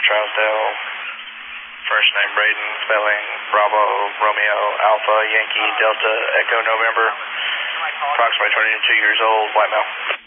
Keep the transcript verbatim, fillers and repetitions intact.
Trousdale. First name Braden, spelling Bravo, Romeo, Alpha, Yankee, Delta, Echo, November. Approximately twenty-two years old, white male.